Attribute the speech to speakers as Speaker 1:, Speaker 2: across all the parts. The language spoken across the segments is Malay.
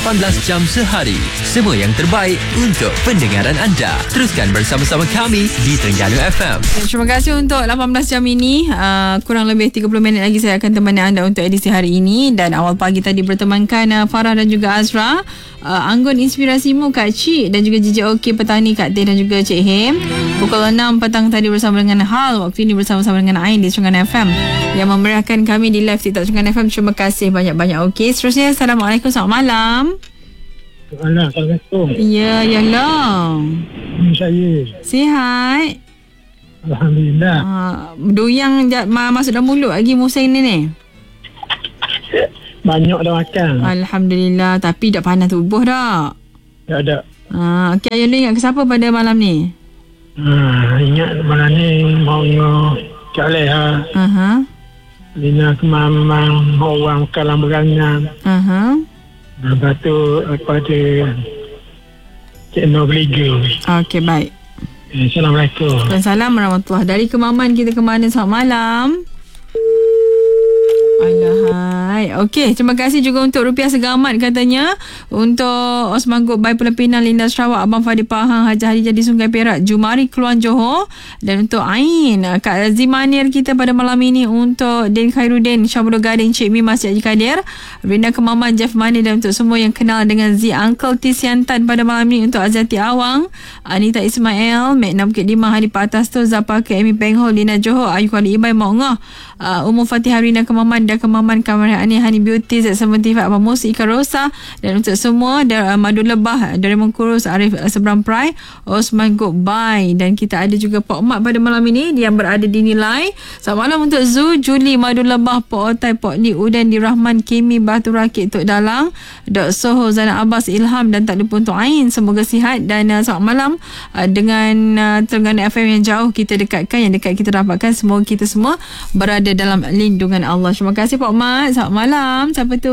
Speaker 1: 18 jam sehari. Semua yang terbaik untuk pendengaran anda. Teruskan bersama-sama kami di Terengganu FM.
Speaker 2: Terima kasih untuk 18 jam ini. Kurang lebih 30 minit lagi saya akan temani anda untuk edisi hari ini. Dan awal pagi tadi bertemankan Farah dan juga Azra. Anggun Inspirasimu Kak Cik dan juga JJOK Petani Kak Teh dan juga Cik Him. Pukul 6 petang tadi bersama dengan Hal. Waktu ini bersama-sama dengan Ain di Terengganu FM yang memeriahkan kami di live TikTok Terengganu FM. Terima kasih banyak-banyak. Okey, seterusnya Assalamualaikum, selamat malam.
Speaker 3: Assalamualaikum.
Speaker 2: Ya, long.
Speaker 3: Saya.
Speaker 2: Sihat?
Speaker 3: Alhamdulillah.
Speaker 2: Doyang masuk dalam mulut lagi musim ni.
Speaker 3: Banyak dah makan.
Speaker 2: Alhamdulillah. Tapi dah panas tubuh dah.
Speaker 3: Tak ada.
Speaker 2: Okey, Ayah ingat ke siapa pada malam ni?
Speaker 3: Ingat malam ni mau Cik Leha. Lina Kemamang, orang Kalang Berangan. Lepas tu pada Cik Nur Beliga.
Speaker 2: Okey, baik.
Speaker 3: Assalamualaikum.
Speaker 2: Waalaikumsalam warahmatullahi. Dari Kemaman kita ke mana? Selamat malam. Alahai. Okey, terima kasih juga untuk Rupiah Segamat katanya. Untuk Osman Group by Pulau Pinang, Linda Sarawak, Abang Fadi Pahang, Haji Hari Jadi Sungai Perak, Jumari Keluan Johor. Dan untuk Ain, Kak Zimanir kita pada malam ini. Untuk Din Khairuddin, Syamudul Gading, Cik Mi, Masjid Haji Kadir, Rinda Kemaman, Jeff Mani. Dan untuk semua yang kenal dengan Z Uncle T Siantan pada malam ini. Untuk Azati Awang, Anita Ismail, Mek 6 Bukit 5, Hadi Pak Atas tu, Zapa ke Amy Peng Ho, Lina Johor, Ayu Kuala Ibai, Mak Ngah, Umur Fatihah, Rinda Kemaman, dan Kemaman Kamar Ani, Hani Beauty, Z75, Abang Mus, Ika Rosa. Dan untuk semua Madu Lebah, Doraemon Kurus, Arif Seberang Prai, Osman Goodbye. Dan kita ada juga Pok Mat pada malam ini yang berada di Nilai. Selamat malam untuk Zu, Juli, Madu Lebah, Pok Otai, Pok Li, Udan, Di Rahman, Kimi, Batu Rakit, Tok Dalang, Dok Soho, Zana Abbas, Ilham. Dan tak lupa untuk Ain, semoga sihat. Dan selamat malam dengan Terengganu FM yang jauh kita dekatkan, yang dekat kita dapatkan. Semoga kita semua berada dalam lindungan Allah. Terima kasih Pak Mat. Selamat malam. Siapa tu?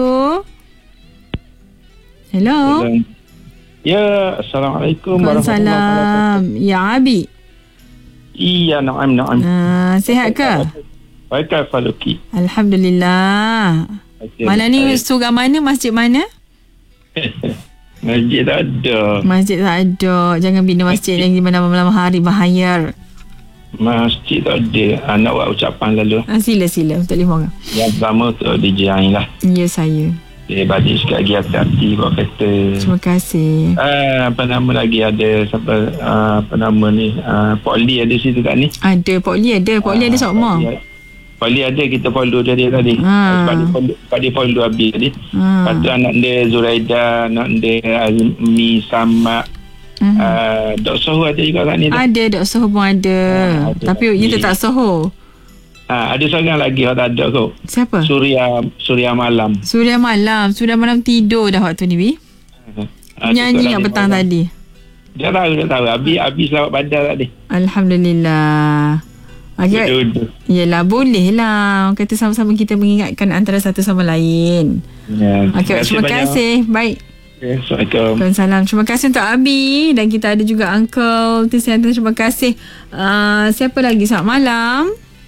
Speaker 2: Hello.
Speaker 4: Ya, Assalamualaikum warahmatullahi wabarakatuh.
Speaker 2: Ya, Abi.
Speaker 4: Iya, na'am.
Speaker 2: Sihat ke?
Speaker 4: Baik, Faluki.
Speaker 2: Alhamdulillah. Malam ni surau mana? Masjid mana?
Speaker 4: Masjid tak ada.
Speaker 2: Masjid tak ada. Jangan bina masjid yang di mana malam hari bahaya.
Speaker 4: Masjid tak ada. Nak buat ucapan lalu.
Speaker 2: Sila untuk 5 orang.
Speaker 4: Yang pertama untuk DJ Ain lah.
Speaker 2: Ya, saya.
Speaker 4: Balik sekali lagi hati-hati buat kata.
Speaker 2: Terima kasih.
Speaker 4: Apa nama lagi ada siapa apa nama ni? Pok Lee ada situ tak ni?
Speaker 2: Ada Pok Lee ada. Pok Lee ada sokma.
Speaker 4: Pok Lee ada, kita follow dia tadi. Pada follow habis tadi. Lepas tu anak dia Zuraida, anak dia Azmi Sama. Dok Soho ada juga kat ni.
Speaker 2: Ada Dok Soho pun ada. Tapi you tak Soho.
Speaker 4: Ada seorang lagi yang tak ada kot.
Speaker 2: Siapa?
Speaker 4: Suria Malam.
Speaker 2: Suria Malam tidur dah waktu ni, Bi. Nyanyi kat petang tadi.
Speaker 4: Dia tahu. Habis lawat badar tadi.
Speaker 2: Alhamdulillah. Okay. Yelah, boleh lah. Orang kata sama-sama kita mengingatkan antara satu sama lain.
Speaker 4: Ya,
Speaker 2: terima kasih. Baik.
Speaker 4: Assalamualaikum.
Speaker 2: Waalaikumsalam. Terima kasih untuk Abi. Dan kita ada juga Uncle Tisantan. Terima kasih. Siapa lagi? Selamat malam.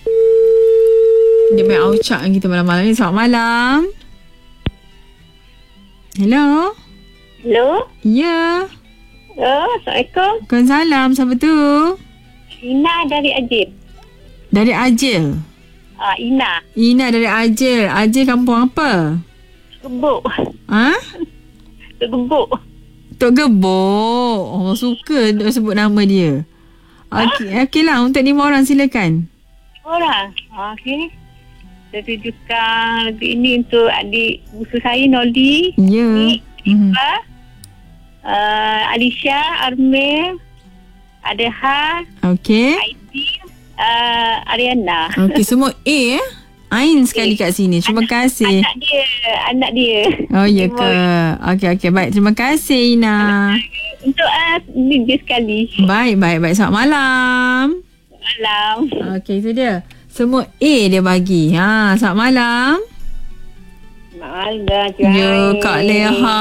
Speaker 2: Dia main aucak kita malam-malam ni. Selamat malam. Hello. Ya.
Speaker 5: Assalamualaikum.
Speaker 2: Waalaikumsalam. Siapa tu?
Speaker 5: Ina dari Ajil.
Speaker 2: Dari Ajil?
Speaker 5: Ina
Speaker 2: dari Ajil. Ajil kampung apa?
Speaker 5: Gebuk.
Speaker 2: Tok Gebuk. Oh, suka sebut nama dia. Okey lah. Untuk 5 orang silakan.
Speaker 5: Orang. Okey. Saya tujukan lagu ini untuk adik busu saya, Noli.
Speaker 2: Ya.
Speaker 5: Alisha, Armel, Adeha.
Speaker 2: Okey.
Speaker 5: Aidil, Ariana.
Speaker 2: Okey, semua A Ain sekali kat sini. Terima kasih.
Speaker 5: Anak dia.
Speaker 2: Oh, ya ke? Okey. Baik. Terima kasih, Ina.
Speaker 5: Untuk dia sekali.
Speaker 2: Baik. Selamat malam. Okey, itu dia. Semua A dia bagi. Selamat malam.
Speaker 5: Malam.
Speaker 2: Ya, Kak Leha.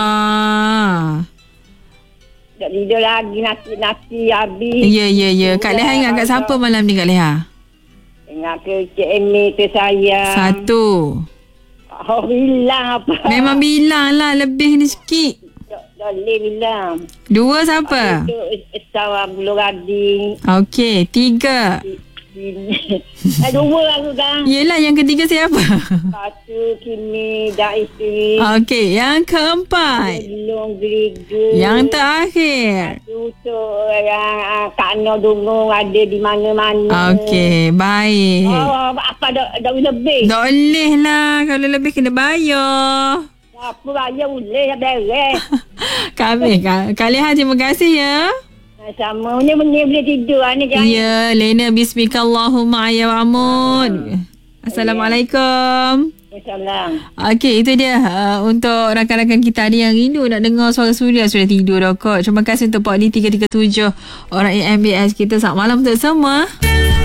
Speaker 5: Tak tidur lagi, nasi habis.
Speaker 2: Ya. Kak Leha ingat kat siapa malam ni, Kak Leha?
Speaker 5: Ingat ke Cik Amy tu saya.
Speaker 2: 1.
Speaker 5: Oh, bilang apa?
Speaker 2: Memang bilang lah. Lebih ni sikit.
Speaker 5: Boleh bilang.
Speaker 2: 2 siapa?
Speaker 5: Sawah Bulu Gading.
Speaker 2: Okey, 3.
Speaker 5: 2 aku kan.
Speaker 2: Yelah, yang ketiga siapa?
Speaker 5: Satu Kimi dan isteri.
Speaker 2: Okey, yang keempat.
Speaker 5: Belum gereja.
Speaker 2: Yang terakhir.
Speaker 5: Untuk yang Kak Noh Dungung ada di mana-mana.
Speaker 2: Okey, baik.
Speaker 5: Apa dah lebih?
Speaker 2: Tak boleh lah. Kalau lebih kena bayar.
Speaker 5: Apa raya boleh beres.
Speaker 2: Kalian terima kasih ya.
Speaker 5: Sama ni boleh tidur ni jangan.
Speaker 2: Ya, Lena bismikallahumma ya wa'amud. Assalamualaikum.
Speaker 5: Assalamualaikum.
Speaker 2: Okey, itu dia untuk rakan-rakan kita ada yang rindu nak dengar suara Suria. Sudah tidur dah kot. Terima kasih untuk Pak D 337 orang AMBS kita. Selamat malam untuk semua.